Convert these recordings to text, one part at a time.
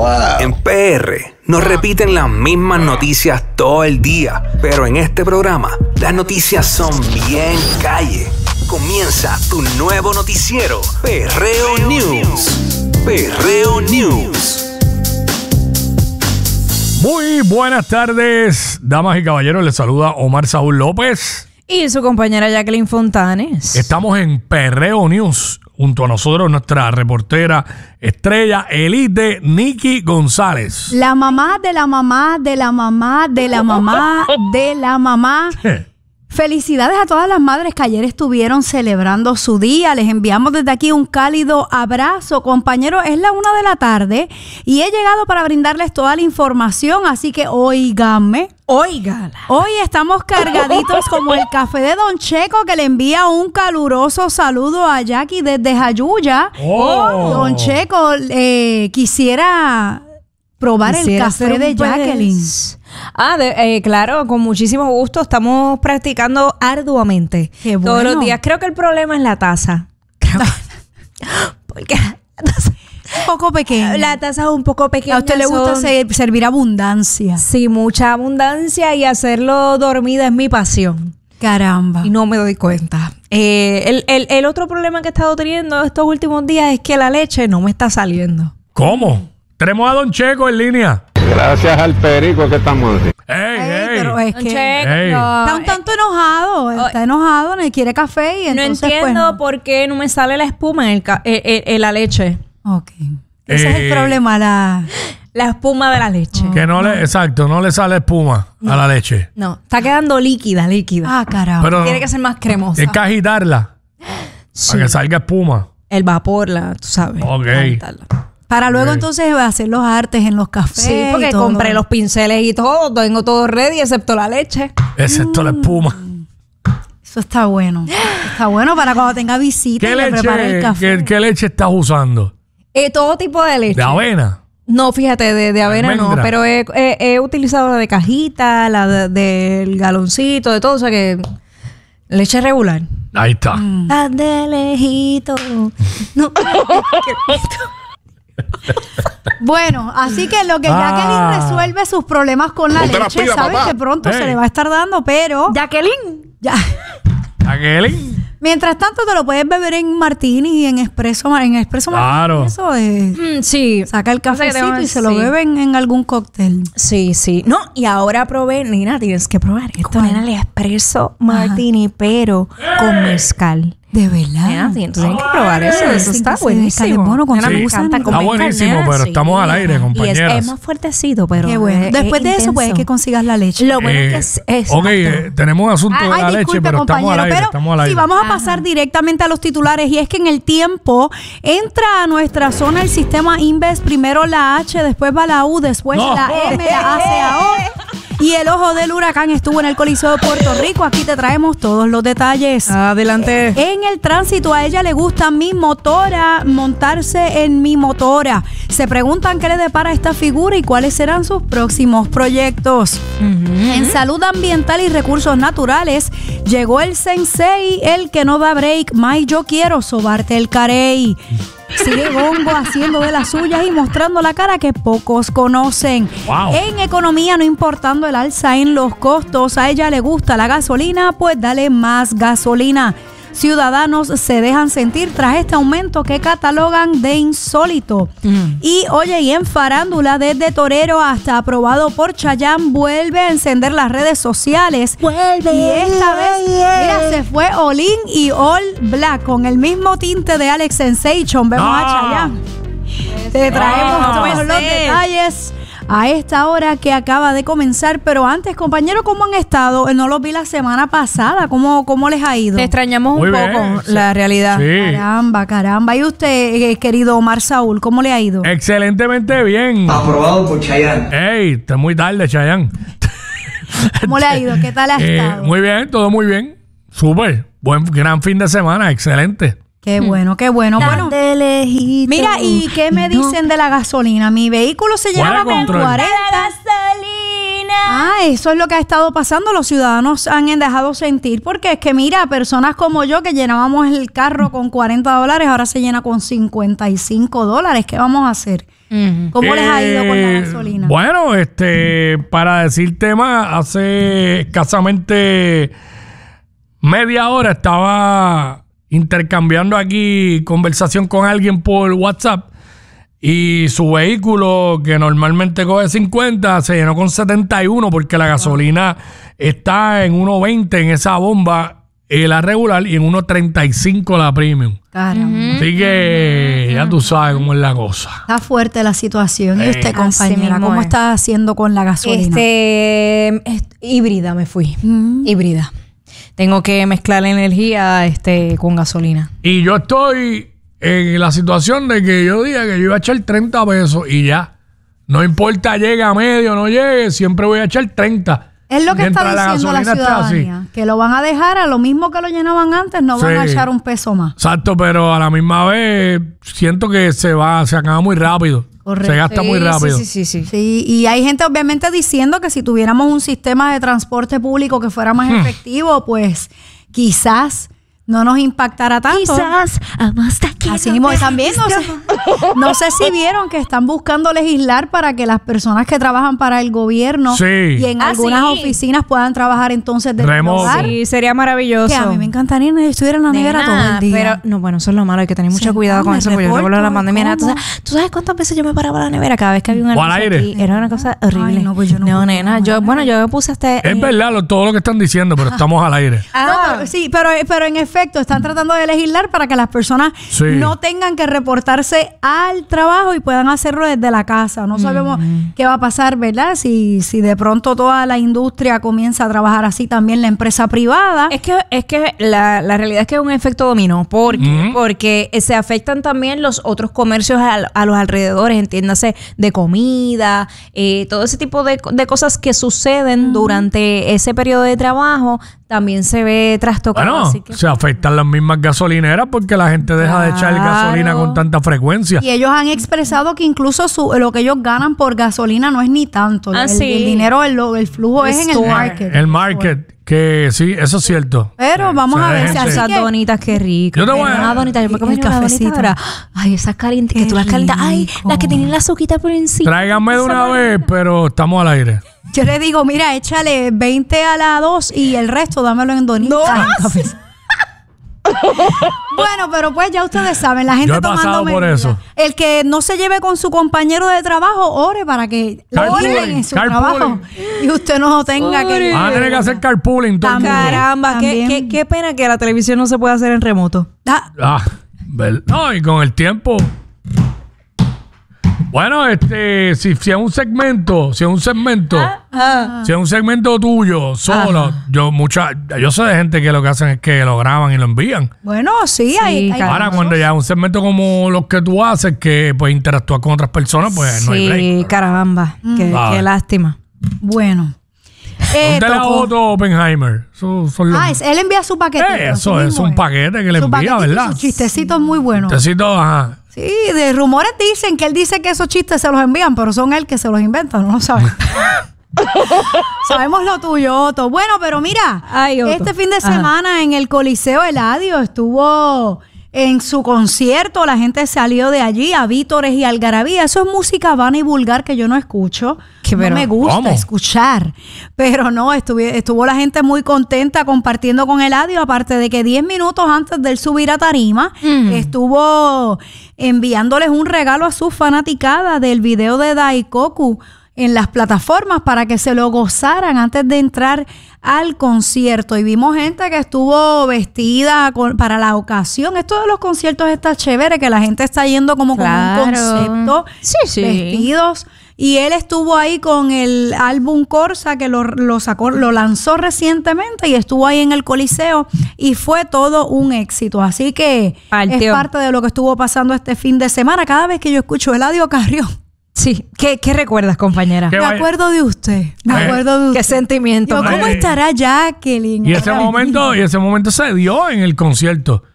En PR nos repiten las mismas noticias todo el día, pero en este programa las noticias son bien calle. Comienza tu nuevo noticiero, Perreo News. Perreo News. Muy buenas tardes, damas y caballeros. Les saluda Omar Saúl López y su compañera Jacqueline Fontanes. Estamos en Perreo News. Junto a nosotros nuestra reportera estrella elite, Nikki González. La mamá de la mamá de la mamá de la mamá de la mamá. Felicidades a todas las madres que ayer estuvieron celebrando su día. Les enviamos desde aquí un cálido abrazo. Compañeros, es la 1 de la tarde y he llegado para brindarles toda la información, así que óiganme. Óigala. Hoy estamos cargaditos como el café de Don Checo, que le envía un caluroso saludo a Jackie desde Jayuya. Don Checo, quisiera probar el café de Jacqueline. Claro, con muchísimo gusto. Estamos practicando arduamente. Qué bueno. Todos los días. Creo que el problema es la taza. Porque la taza un poco pequeña. La taza es un poco pequeña. A usted le gusta servir abundancia. Sí, mucha abundancia, y hacerlo dormida es mi pasión. Caramba. Y no me doy cuenta. El otro problema que he estado teniendo estos últimos días es que la leche no me está saliendo. ¿Cómo? Tenemos a Don Checo en línea. Gracias al perico que estamos así. Pero es que no, está un tanto enojado. Está enojado, no quiere café y entonces no entiendo por qué no me sale la espuma en la leche. Ok. Ese es el problema, la espuma de la leche. Que no le sale espuma a la leche. No, está quedando líquida. Ah, caramba. Pero tiene que ser más cremosa. Hay que agitarla para que salga espuma. El vapor, tú sabes. Ok. Para luego entonces hacer los artes en los cafés. Sí, porque compré los pinceles y todo. Tengo todo ready excepto la leche. Excepto la espuma. Eso está bueno. Está bueno para cuando tenga visita y le prepare el café. ¿Qué leche estás usando? Todo tipo de leche. ¿De avena? No, fíjate, de avena no. Pero he utilizado la de cajita, la del galoncito, de todo. O sea que leche regular. Ahí está. La de lejito. No. Bueno, así que lo que Jacqueline resuelve sus problemas con la leche, sabes que pronto se le va a estar dando, pero Jacqueline. Jacqueline. Mientras tanto te lo puedes beber en martini y en espresso claro. Eso sí. Saca el cafecito y se lo beben en algún cóctel. Sí. No, y ahora probé, nena, tienes que probar esto, nena, el espresso martini, pero con mezcal. De verdad. Nena, tienes que probar eso. Eso está buenísimo. Bueno, está buenísimo, pero estamos al aire, compañeras. Y es más fuertecito, pero qué bueno. Después de eso puede que consigas la leche. Lo bueno es que es ok, tenemos asunto de la leche, pero estamos al aire. Sí, vamos a pasar directamente a los titulares. Y es que en el tiempo entra a nuestra zona el sistema Inves, primero la H, después va la U, después la M, la A, C, A, O. Y el ojo del huracán estuvo en el Coliseo de Puerto Rico. Aquí te traemos todos los detalles. Adelante. En el tránsito, a ella le gusta mi motora, montarse en mi motora. Se preguntan qué le depara esta figura y cuáles serán sus próximos proyectos. En salud ambiental y recursos naturales, llegó el sensei, el que no da break. May, yo quiero sobarte el carey. Sigue Gongo haciendo de las suyas y mostrando la cara que pocos conocen. Wow. En economía, no importando el alza en los costos, a ella le gusta la gasolina, pues dale más gasolina. Ciudadanos se dejan sentir tras este aumento que catalogan de insólito. Y oye, y en farándula, desde torero hasta aprobado por Chayanne, vuelve a encender las redes sociales. Vuelve. Y esta vez, mira, se fue all in y all black, con el mismo tinte de Alex Sensation. Vemos a Chayanne. Te traemos todos los detalles a esta hora que acaba de comenzar. Pero antes, compañeros, ¿cómo han estado? No los vi la semana pasada. ¿Cómo les ha ido? Te extrañamos muy un bien, poco, la realidad. Sí. Caramba. ¿Y usted, querido Omar Saúl, cómo le ha ido? Excelentemente bien. Aprobado por Chayanne. Ey, está muy tarde, Chayanne. ¿Cómo le ha ido? ¿Qué tal ha estado? Muy bien, todo muy bien. Súper. Gran fin de semana, excelente. Qué bueno, qué bueno. Bueno, mira, ¿y qué me dicen de la gasolina? Mi vehículo se lleva con 40. Gasolina. Eso es lo que ha estado pasando. Los ciudadanos han dejado sentir, porque es que mira, personas como yo que llenábamos el carro con $40, ahora se llena con $55. ¿Qué vamos a hacer? ¿Cómo les ha ido con la gasolina? Bueno, para decirte más, hace escasamente media hora estaba intercambiando aquí conversación con alguien por WhatsApp y su vehículo, que normalmente coge 50, se llenó con 71 porque la gasolina está en 1.20 en esa bomba, la regular, y en 1.35 la premium. Caramba. Así que ya tú sabes cómo es la cosa. Está fuerte la situación. ¿Y usted, compañera, mismo cómo es. está haciendo con la gasolina? Híbrida me fui. Híbrida. Tengo que mezclar la energía con gasolina. Y yo estoy en la situación de que yo diga que yo iba a echar 30 pesos y ya. No importa, llegue a medio o no llegue, siempre voy a echar 30. Es lo que Mientras está diciendo la gasolina esté así. ciudadanía, que lo van a dejar a lo mismo que lo llenaban antes, no van a Sí. echar un peso más. Exacto, pero a la misma vez siento que se acaba muy rápido. Correcto. Se gasta muy rápido. Sí. Sí, y hay gente obviamente diciendo que si tuviéramos un sistema de transporte público que fuera más efectivo, pues quizás no nos impactara tanto. Así mismo también no sé si vieron que están buscando legislar para que las personas que trabajan para el gobierno Sí. y en algunas oficinas puedan trabajar entonces de Remoto. hogar. Sí, sería maravilloso. Que a mí me encantaría que estuviera en la nevera todo el día. Pero, no, bueno, eso es lo malo, hay que tener mucho Sí, cuidado con me eso, porque yo reporto, recuerdo la pandemia. Nena, ¿cómo? ¿tú sabes cuántas veces yo me paraba la nevera cada vez que había un O al anuncio aire. aquí? Era una cosa horrible. Ay, no, pues yo no puedo nena, yo me puse hasta... Es verdad todo lo que están diciendo, pero estamos al aire. Pero en efecto están tratando de legislar para que las personas Sí. no tengan que reportarse al trabajo y puedan hacerlo desde la casa. No sabemos qué va a pasar, ¿verdad? Si de pronto toda la industria comienza a trabajar así, también la empresa privada. Es que la realidad es que es un efecto dominó. Porque se afectan también los otros comercios a los alrededores, entiéndase, de comida, todo ese tipo de cosas que suceden durante ese periodo de trabajo, también se ve trastocado. Bueno, así que... se afectan las mismas gasolineras porque la gente deja de echar gasolina con tanta frecuencia. Y ellos han expresado que incluso lo que ellos ganan por gasolina no es ni tanto. Sí. El dinero, el flujo es en el market. El market, que sí, eso es cierto. Pero vamos a ver si gente- así Esas que... donitas, qué rico. Yo te voy a- Una donita, yo me comí el una cafecito. donita ahora. Ay, esas calientes, que Qué tú las calientas. Ay, rico. las que tienen la azuquita por encima. Tráiganme de una vez, pero estamos al aire. Yo le digo, mira, échale 20 a la 2 y el resto dámelo en donitas. Bueno, pero pues ya ustedes saben, la gente Yo he tomando pasado por medidas. eso. El que no se lleve con su compañero de trabajo, ore para que lo Carpooling, oren en su carpooling. trabajo y usted no tenga que... Van a tener que hacer carpooling todo el mundo. Caramba, También. qué pena que la televisión no se pueda hacer en remoto. Ah, No, y con el tiempo. Bueno, si es un segmento, si es un segmento tuyo, solo, yo sé de gente que lo que hacen es que lo graban y lo envían. bueno, sí, hay Ahora, casos. cuando ya es un segmento como los que tú haces, que pues interactúas con otras personas, pues no hay break. Sí, caramba, qué lástima. Bueno. ¿Dónde la tocó. Otto Oppenheimer? Son los... Él envía su paquete. Eso es un paquete que le envía, ¿verdad? Sus chistecitos muy buenos. Necesito, ajá. Sí, de rumores dicen que él dice que esos chistes se los envían, pero son él que se los inventa, no lo sabe. Sabemos lo tuyo, Otto. Bueno, pero mira, Ay, Otto. este fin de semana en el Coliseo Eladio estuvo en su concierto, la gente salió de allí a vítores y algarabía. Eso es música vana y vulgar que yo no escucho. ¿Qué, No pero? me gusta ¿Cómo? escuchar. Pero no, estuvo la gente muy contenta compartiendo con Eladio, aparte de que 10 minutos antes de él subir a tarima, estuvo enviándoles un regalo a sus fanaticadas del video de Daikoku en las plataformas para que se lo gozaran antes de entrar al concierto. Y vimos gente que estuvo vestida para la ocasión. Esto de los conciertos está chévere, que la gente está yendo como Claro. con un concepto, Sí. vestidos. Y él estuvo ahí con el álbum Corsa, que lo lanzó recientemente y estuvo ahí en el Coliseo y fue todo un éxito. Así que Partió. es parte de lo que estuvo pasando este fin de semana. Cada vez que yo escucho Eladio Carrión, Sí. ¿Qué recuerdas, compañera? ¿Qué me vaya- acuerdo de usted. Me acuerdo de usted. Qué sentimiento. Yo, ¿cómo Ay. estará Jacqueline? Y ese momento se dio en el concierto.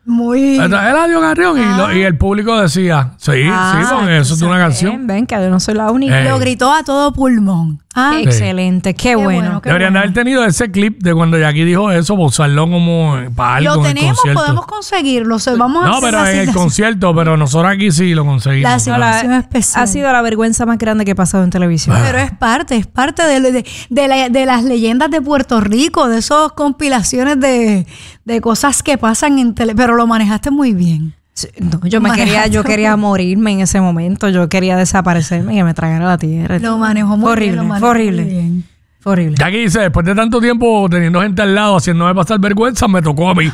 Muy... Eladio Carrión y el público decía, sí, porque eso es una canción. Ven, que yo no soy la única. Ey. Lo gritó a todo pulmón. Ah, Excelente, qué bueno. qué Deberían bueno. haber tenido ese clip de cuando Jackie dijo eso, para usarlo como para algo Lo en el tenemos, concierto. podemos conseguirlo. Vamos a No, hacer pero la en el asignación. concierto, pero nosotros aquí sí lo conseguimos. La claro. asignación especial. Ha sido la vergüenza más grande que he pasado en televisión. Pero es parte de las leyendas de Puerto Rico, de esas compilaciones de cosas que pasan en tele. Pero lo manejaste muy bien. No, yo quería morirme en ese momento. Yo quería desaparecerme y que me tragara la tierra. Lo manejó muy bien. Lo manejó Fue horrible. muy bien. Fue horrible. Jackie dice, después de tanto tiempo teniendo gente al lado, haciéndome pasar vergüenza, me tocó a mí.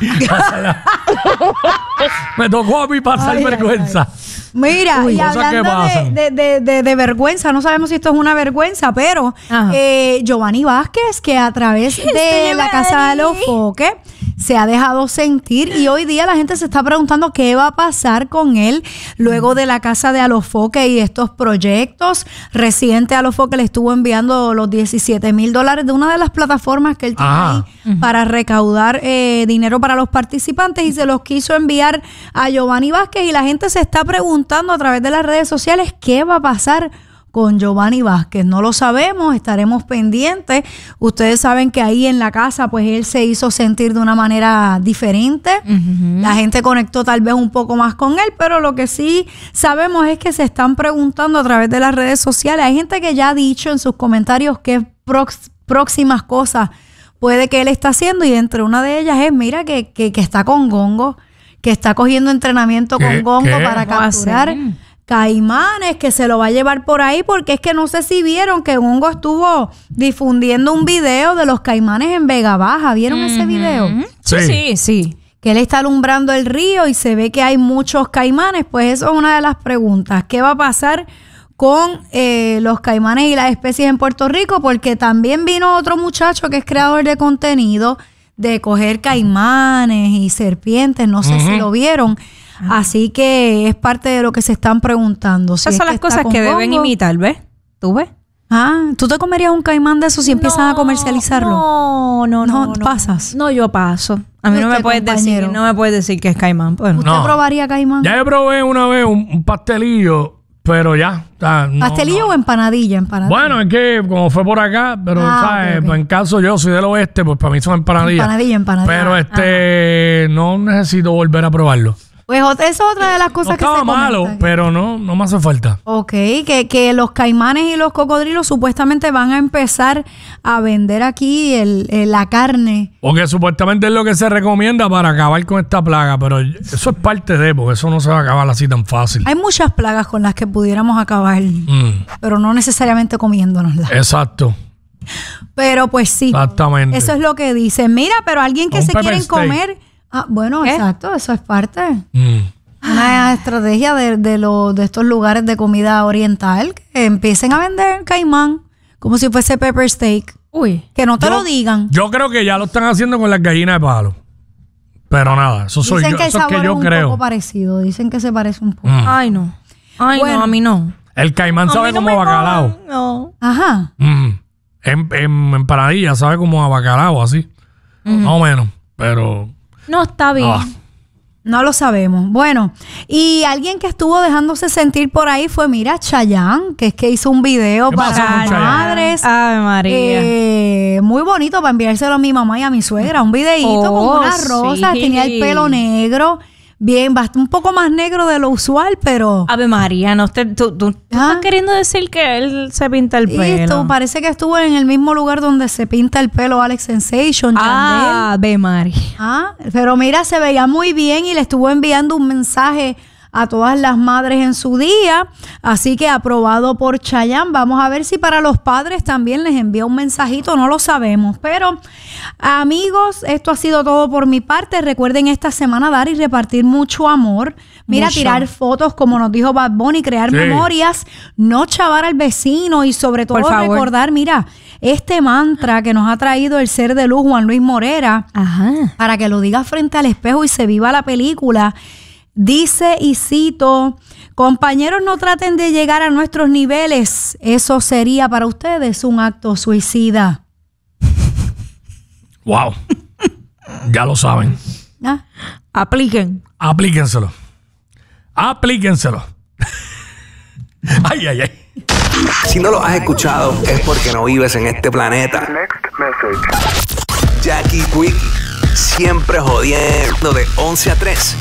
Me tocó a mí pasar Ay, vergüenza. Mira, y cosas que hablando pasan. de vergüenza, no sabemos si esto es una vergüenza, pero Ajá. Giovanni Vázquez, que a través de la Casa de los Foques se ha dejado sentir y hoy día la gente se está preguntando qué va a pasar con él luego de la Casa de Alofoque y estos proyectos. Residente Alofoque le estuvo enviando los $17,000 de una de las plataformas que él tiene Ajá. ahí para recaudar dinero para los participantes y se los quiso enviar a Giovanni Vázquez y la gente se está preguntando a través de las redes sociales qué va a pasar con Giovanni Vázquez. No lo sabemos, estaremos pendientes. Ustedes saben que ahí en la casa pues él se hizo sentir de una manera diferente. La gente conectó tal vez un poco más con él, pero lo que sí sabemos es que se están preguntando a través de las redes sociales. Hay gente que ya ha dicho en sus comentarios qué próximas cosas puede que él está haciendo y entre una de ellas es, mira, que está con Gongo, que está cogiendo entrenamiento con Gongo ¿Qué? para ¿Cómo capturar hacer? caimanes, que se lo va a llevar por ahí, porque es que no sé si vieron que Gongo estuvo difundiendo un video de los caimanes en Vega Baja. ¿Vieron ese video? Sí. Que él está alumbrando el río y se ve que hay muchos caimanes. Pues eso es una de las preguntas. ¿Qué va a pasar con los caimanes y las especies en Puerto Rico? Porque también vino otro muchacho que es creador de contenido de coger caimanes y serpientes. No sé si lo vieron. Así que es parte de lo que se están preguntando. Si Esas es son las está cosas con que deben Gongo. imitar, ¿ves? ¿Tú ves? Ah, ¿tú te comerías un caimán de esos si empiezan a comercializarlo? No, pasas. No, yo paso. A mí no Usted, me puedes decir, compañero. que es caimán. Pues, ¿Usted No. probaría caimán? Ya yo probé una vez un pastelillo, pero ya. ¿Pastelillo o empanadilla? Bueno, es que como fue por acá, pero ¿sabes? ok. Pues en caso yo soy del oeste, pues para mí son empanadillas. Empanadilla. Pero no necesito volver a probarlo. Pues esa es otra de las No cosas que se estaba malo, comentan. pero no me hace falta. Ok, que los caimanes y los cocodrilos supuestamente van a empezar a vender aquí la carne. Porque supuestamente es lo que se recomienda para acabar con esta plaga, pero eso es parte de, porque eso no se va a acabar así tan fácil. Hay muchas plagas con las que pudiéramos acabar, Mm, pero no necesariamente comiéndonoslas. exacto. Pero pues sí, Exactamente. eso es lo que dicen. Mira, pero alguien que Un se pepper quieren steak. comer... Ah, bueno, ¿Qué? exacto, eso es parte. Mm. Una estrategia de estos lugares de comida oriental que empiecen a vender caimán como si fuese pepper steak. Uy. Que no te lo digan. Yo creo que ya lo están haciendo con las gallinas de palo. Pero nada, eso soy Dicen yo. que el Eso es sabor que es yo un creo. poco parecido. Dicen que se parece un poco. Ay, no. Bueno. No, a mí no. El caimán A sabe mí no como me a bacalao. coman, No. Ajá. En empanadilla sabe como a bacalao, así. Más o menos. Pero. No, está bien. Ah. No lo sabemos. Bueno, y alguien que estuvo dejándose sentir por ahí fue, mira, Chayanne, que es que hizo un video ¿Qué pasó para con las Chayanne? madres. Ave María. Muy bonito para enviárselo a mi mamá y a mi suegra. Un videíto Oh, con unas rosas. sí. Tenía el pelo negro. Bien, un poco más negro de lo usual, pero... Ave María, no tú Ah. estás queriendo decir que él se pinta el Y pelo. esto parece que estuvo en el mismo lugar donde se pinta el pelo Alex Sensation, Yandel. Ave María. Ah, pero mira, se veía muy bien y le estuvo enviando un mensaje a todas las madres en su día, así que aprobado por Chayanne. Vamos a ver si para los padres también les envía un mensajito, no lo sabemos, pero amigos, esto ha sido todo por mi parte. Recuerden esta semana dar y repartir mucho amor, mira, Mucho. tirar fotos como nos dijo Bad Bunny, crear Sí. memorias, no chavar al vecino y sobre todo Por favor. recordar, mira, este mantra que nos ha traído el ser de luz Juan Luis Morera, Ajá. para que lo diga frente al espejo y se viva la película. Dice, y cito, compañeros, no traten de llegar a nuestros niveles. Eso sería para ustedes un acto suicida. Wow. Ya lo saben. ¿Ah? Aplíquenselo. Ay, ay, ay. Si no lo has escuchado, es porque no vives en este planeta. Jackie Quickie, siempre jodiendo de 11 a 3.